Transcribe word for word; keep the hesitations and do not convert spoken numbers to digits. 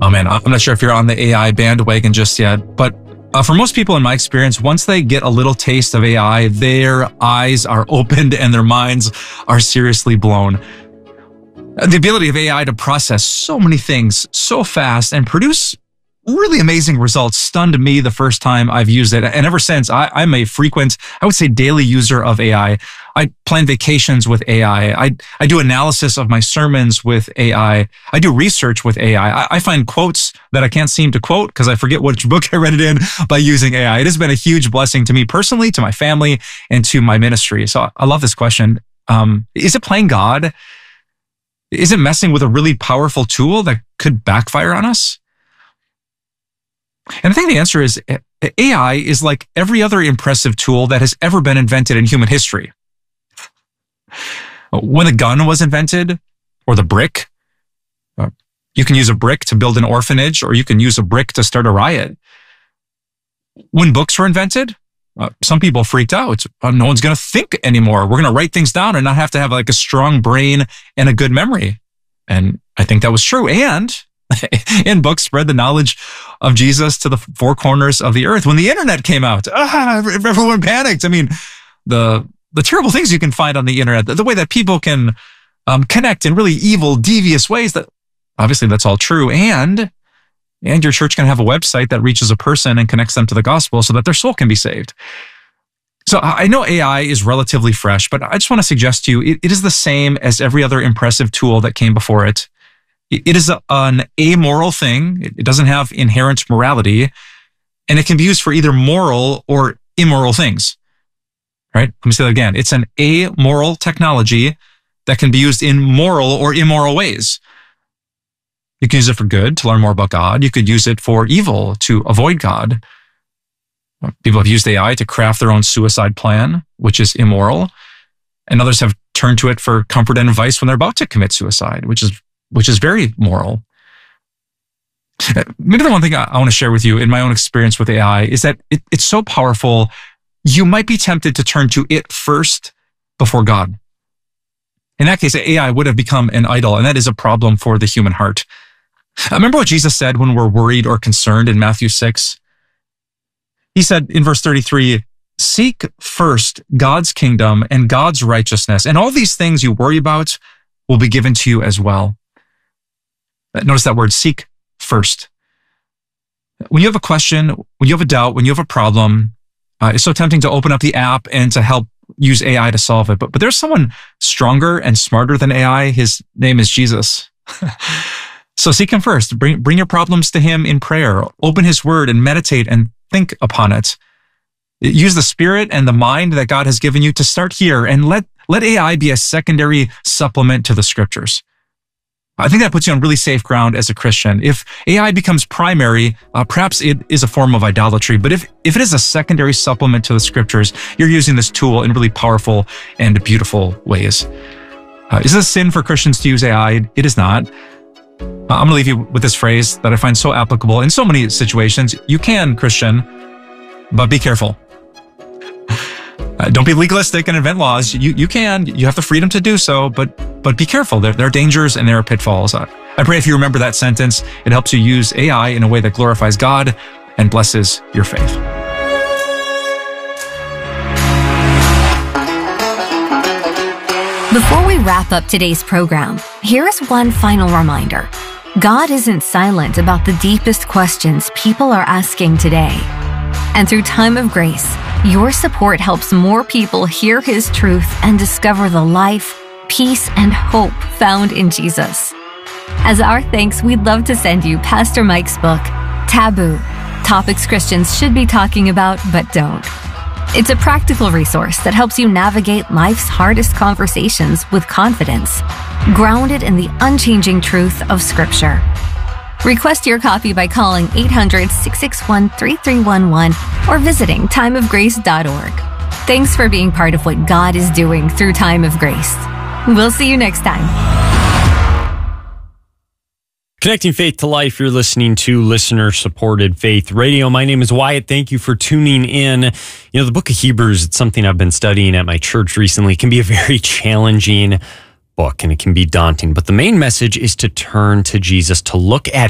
Oh man, I'm not sure if you're on the A I bandwagon just yet, but uh, for most people in my experience, once they get a little taste of A I, their eyes are opened and their minds are seriously blown. The ability of A I to process so many things so fast and produce really amazing results stunned me the first time I've used it. And ever since, I, I'm a frequent, I would say daily user of A I. I plan vacations with A I. I, I do analysis of my sermons with A I. I do research with A I. I, I find quotes that I can't seem to quote because I forget which book I read it in by using A I. It has been a huge blessing to me personally, to my family, and to my ministry. So I love this question. Um, is it playing God? Is it messing with a really powerful tool that could backfire on us? And I think the answer is A I is like every other impressive tool that has ever been invented in human history. When the gun was invented, or the brick, uh, you can use a brick to build an orphanage, or you can use a brick to start a riot. When books were invented, uh, some people freaked out. Uh, no one's going to think anymore. We're going to write things down and not have to have like a strong brain and a good memory. And I think that was true. And and books spread the knowledge of Jesus to the four corners of the earth. When the internet came out, ah, everyone panicked. I mean, the the terrible things you can find on the internet, the, the way that people can um, connect in really evil, devious ways, that obviously that's all true. And, and your church can have a website that reaches a person and connects them to the gospel so that their soul can be saved. So I know A I is relatively fresh, but I just want to suggest to you, it, it is the same as every other impressive tool that came before it. It is a, an amoral thing. It doesn't have inherent morality, and it can be used for either moral or immoral things. Right? Let me say that again. It's an amoral technology that can be used in moral or immoral ways. You can use it for good, to learn more about God. You could use it for evil, to avoid God. People have used A I to craft their own suicide plan, which is immoral. And others have turned to it for comfort and advice when they're about to commit suicide, which is which is very moral. Maybe the one thing I, I want to share with you in my own experience with A I is that it, it's so powerful, you might be tempted to turn to it first before God. In that case, A I would have become an idol, and that is a problem for the human heart. I remember what Jesus said when we're worried or concerned in Matthew six. He said in verse thirty-three, "Seek first God's kingdom and God's righteousness, and all these things you worry about will be given to you as well." Notice that word, seek first. When you have a question, when you have a doubt, when you have a problem, uh, it's so tempting to open up the app and to help use A I to solve it. But, but there's someone stronger and smarter than A I. His name is Jesus. So seek him first. Bring, bring your problems to him in prayer. Open his word and meditate and think upon it. Use the spirit and the mind that God has given you to start here, and let, let A I be a secondary supplement to the scriptures. I think that puts you on really safe ground as a Christian. If A I becomes primary, uh, perhaps it is a form of idolatry. But if, if it is a secondary supplement to the scriptures, you're using this tool in really powerful and beautiful ways. Uh, is it a sin for Christians to use A I? It is not. Uh, I'm going to leave you with this phrase that I find so applicable in so many situations. You can, Christian, but be careful. Uh, don't be legalistic and invent laws. You you can. You have the freedom to do so, but but be careful. There, there are dangers and there are pitfalls. I, I pray if you remember that sentence, it helps you use A I in a way that glorifies God and blesses your faith. Before we wrap up today's program, here is one final reminder. God isn't silent about the deepest questions people are asking today. And through Time of Grace, your support helps more people hear his truth and discover the life, peace, and hope found in Jesus. As our thanks, we'd love to send you Pastor Mike's book, Taboo: Topics Christians Should Be Talking About But Don't. It's a practical resource that helps you navigate life's hardest conversations with confidence, grounded in the unchanging truth of Scripture. Request your copy by calling eight hundred, six six one, three three one one or visiting time of grace dot org. Thanks for being part of what God is doing through Time of Grace. We'll see you next time. Connecting faith to life, you're listening to listener-supported Faith Radio. My name is Wyatt. Thank you for tuning in. You know, the book of Hebrews, it's something I've been studying at my church recently. It can be a very challenging book, and it can be daunting. But the main message is to turn to Jesus, to look at